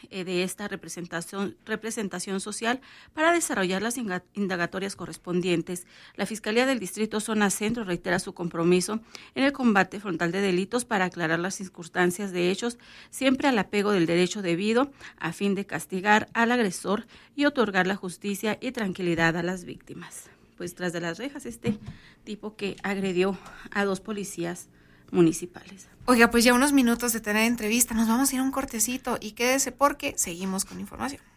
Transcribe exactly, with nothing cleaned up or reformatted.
eh, de esta representación, representación social para desarrollar las indagatorias correspondientes. La Fiscalía del Distrito Zona Centro reitera su compromiso en el combate frontal de delitos para aclarar las circunstancias de hechos, siempre al apego del derecho debido, a fin de castigar al agresor y otorgar la justicia y tranquilidad a las víctimas. Pues tras de las rejas este tipo que agredió a dos policías municipales. Oiga, pues ya unos minutos de tener entrevista, nos vamos a ir a un cortecito y quédese porque seguimos con información.